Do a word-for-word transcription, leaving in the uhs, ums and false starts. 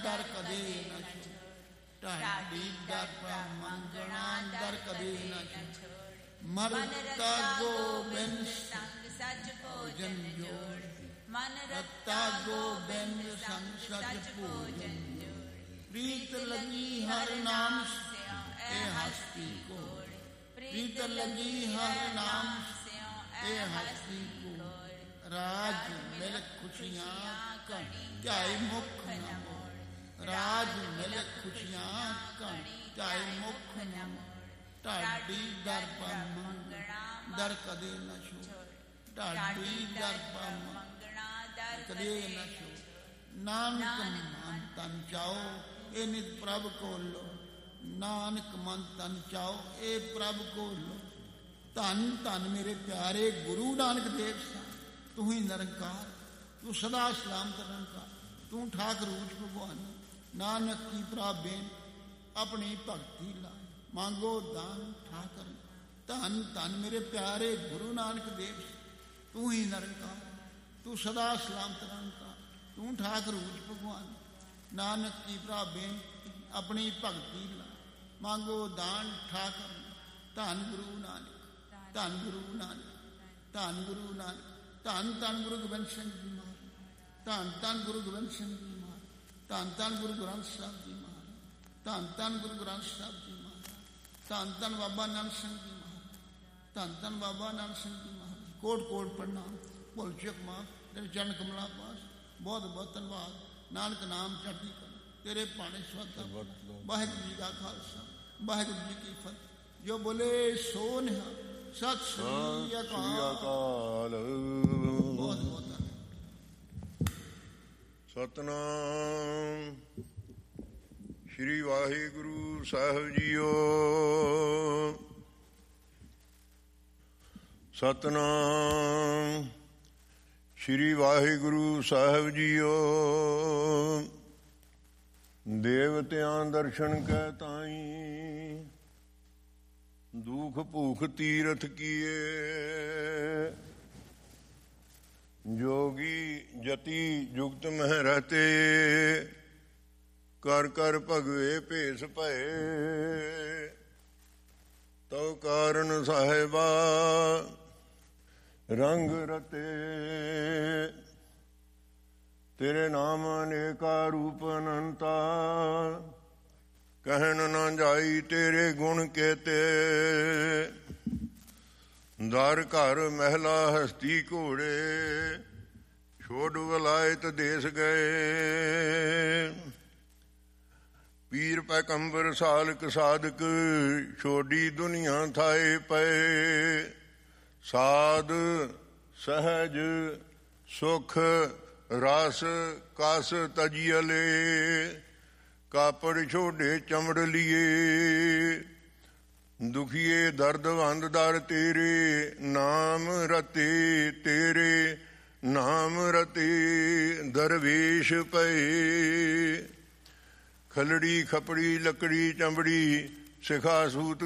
ਦਰ ਕਦੇ ਨਾ ਛੋੜ, ਢਾਡੀ ਦਰ ਮੰਗਣਾ ਦਰ ਕਦੇ ਨਾ ਛੋੜ। ਮਰਤਾ ਗੋਬਿੰਦ ਸੰਗ ਸਚ ਭੋਜਨ ਜੋੜ, ਮਨ ਰਤਾ ਗੋਬਿੰਦ ਸੰਗ ਸਚ ਭੋਜਨ ਜੋੜ। ਪ੍ਰੀਤ ਲੱਗੀ ਹਰ ਨਾਮ ਸਿਓ ਇਹ ਹਸਤੀ ਕੋੜ, ਪ੍ਰੀਤ ਲੱਗੀ ਹਰ ਨਾਮ ਸਿਓ ਇਹ ਹਸਤੀ ਕੋੜ। ਰਾਜ ਮਿਲ ਖੁਸ਼ੀਆਂ ਘਣੀ ਝਾਈ ਮੁਖ ਨਾ ਮੋੜ, ਰਾਜ ਮਿਲ ਖੁਸ਼ੀਆਂ ਘਣੀ ਝਾਈ ਮੁਖ ਨਾ ਮੋੜ। ਢਾਡੀ ਦਰ ਮੰਗਣਾ ਦਰ ਕਦੇ ਨਾ ਛੋੜ, ਢਾਡੀ ਦਰ ਮੰਗਣਾ ਦਰ ਕਦੇ ਨਾ ਛੋੜ। ਨਾਨਕ ਮਨ ਤਨ ਚਾਓ ਇਹ ਨਿਤ ਪ੍ਰਭ ਕੋਲੋਂ, ਨਾਨਕ ਮਨ ਤਨ ਚਾਓ ਇਹ ਪ੍ਰਭ ਕੋਲੋਂ। ਧੰਨ ਧੰਨ ਮੇਰੇ ਪਿਆਰੇ ਗੁਰੂ ਨਾਨਕ ਦੇਵ ਸਾਹਿਬ, ਤੂੰ ਹੀ ਨਿਰੰਕਾਰ, ਤੂੰ ਸਦਾ ਸਲਾਮਤ ਨਿਰੰਕਾਰ, ਤੂੰ ਠਾਕ ਰੂਚ ਭਗਵਾਨ। ਨਾਨਕ ਕੀ ਪ੍ਰਾਬੇਨ ਆਪਣੀ ਭਗਤੀ ਲਾ, ਮੰਗੋ ਦਾਨ ਠਾਕਰ। ਧੰਨ ਧੰਨ ਮੇਰੇ ਪਿਆਰੇ ਗੁਰੂ ਨਾਨਕ ਦੇਵ, ਤੂੰ ਹੀ ਨਿਰੰਕਾਰ, ਤੂੰ ਸਦਾ ਸਲਾਮਤ ਨਿਰੰਕਾਰ, ਤੂੰ ਠਾਕ ਰੂਚ ਭਗਵਾਨ। ਨਾਨਕ ਕੀ ਪ੍ਰਾਬੇਨ ਆਪਣੀ ਭਗਤੀ ਲਾ, ਮੰਗੋ ਦਾਨ ਠਾਕਰ। ਧੰਨ ਗੁਰੂ ਨਾਨਕ, ਧੰਨ ਗੁਰੂ ਨਾਨਕ, ਧੰਨ ਗੁਰੂ ਨਾਨਕ। ਧੰਨ ਧੰਨ ਗੁਰੂ ਗੋਬਿੰਦ ਸਿੰਘ ਜੀ ਮਹਾਰਾਜ, ਧੰਨ ਧੰਨ ਗੁਰੂ ਗੋਬਿੰਦ ਸਿੰਘ ਜੀ ਮਹਾਰਾਜ, ਧੰਨ ਧੰਨ ਗੁਰੂ ਗ੍ਰੰਥ ਸਾਹਿਬ ਜੀ ਮਹਾਰਾਜ, ਧੰਨ ਧੰਨ ਗੁਰੂ ਗ੍ਰੰਥ ਸਾਹਿਬ ਜੀ ਮਹਾਰਾਜ, ਧੰਨ ਧੰਨ ਬਾਬਾ ਨਾਨਕ ਸਿੰਘ ਜੀ ਮਹਾਰਾਜ, ਧੰਨ ਧੰਨ ਬਾਬਾ ਨਾਨਕ ਸਿੰਘ ਜੀ ਮਹਾਰਾਜ। ਕੋਟ ਕੋਟ ਪ੍ਰਣਾਮ, ਭੁੱਲ ਚੁੱਕ ਮਾਂ ਤੇਰੇ ਚਰਨ ਕਮਲਾਂ ਪਾਸ, ਬਹੁਤ ਬਹੁਤ ਧੰਨਵਾਦ। ਨਾਨਕ ਨਾਮ ਚੜ੍ਹਦੀ ਕਲਾ, ਤੇਰੇ ਭਾਣੇ ਸਵਾਦਾ। ਵਾਹਿਗੁਰੂ ਜੀ ਦਾ ਖਾਲਸਾ, ਵਾਹਿਗੁਰੂ ਜੀ ਕੀ ਫਤਿਹ। ਜੋ ਬੋਲੇ ਸੋ ਨਿਹਾਲ, ਸਤਿ ਸ੍ਰੀ ਅਕਾਲ। ਬਹੁਤ ਬਹੁਤ ਸਤਿਨਾਮ ਸ੍ਰੀ ਵਾਹਿਗੁਰੂ ਸਾਹਿਬ ਜੀਓ। ਸਤਿਨਾਮ ਸ੍ਰੀ ਵਾਹਿਗੁਰੂ ਸਾਹਿਬ ਜੀਓ। ਦੇਵਤਿਆਂ ਦਰਸ਼ਨ ਕੈ ਤਾਈ, ਦੁਖ ਭੂਖ ਤੀਰਥ ਕੀਏ। ਜੋਗੀ ਜਤੀ ਜੁਗਤ ਮਹਿ ਰਹਤੇ, ਕਰ ਕਰ ਭਗਵੇ ਭੇਸ ਭਏ। ਤਉ ਕਾਰਨ ਸਾਹਿਬਾ ਰੰਗ ਰਤੇ, ਤੇਰੇ ਨਾਮ ਅਨੇਕਾ ਰੂਪ ਅਨੰਤਾ। ਕਹਿਣ ਨਾ ਜਾਈ ਤੇਰੇ ਗੁਣ ਕੇਤੇ, ਦਰ ਘਰ ਮਹਿਲਾ ਹਸਤੀ ਘੋੜੇ। ਛੋੜ ਵਲਾਇਤ ਦੇਸ ਗਏ, ਪੀਰ ਪੈਗੰਬਰ ਸਾਲਕ ਸਾਧਕ। ਛੋਡੀ ਦੁਨੀਆ ਥਾਏ ਪਏ, ਸਾਧ ਸਹਿਜ ਸੁਖ ਰਸ ਕਸ ਤਜੀਅਲੇ। ਕਾਪੜ ਛੋਡੇ ਚਮੜ ਲੀਏ, ਦੁਖੀਏ ਦਰਦ ਵੰਦ ਦਰ ਤੇਰੇ। ਨਾਮ ਰਤੇ ਤੇਰੇ ਨਾਮ ਰਤੇ, ਦਰਵੇਸ਼ ਪਏ। ਖਲੜੀ ਖਪੜੀ ਲੱਕੜੀ ਚੰਬੜੀ, ਸਿਖਾ ਸੂਤ